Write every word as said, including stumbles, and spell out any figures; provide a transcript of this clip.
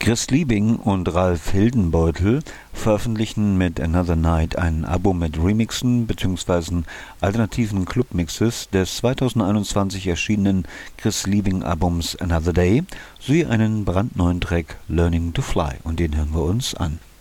Chris Liebing und Ralf Hildenbeutel veröffentlichen mit Another Night ein Album mit Remixen bzw. alternativen Clubmixes des zweitausendeinundzwanzig erschienenen Chris Liebing Albums Another Day sowie einen brandneuen Track Learning to Fly, und den hören wir uns an.